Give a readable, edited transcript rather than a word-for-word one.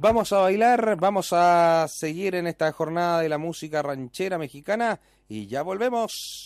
Vamos a bailar, vamos a seguir en esta jornada de la música ranchera mexicana y ya volvemos.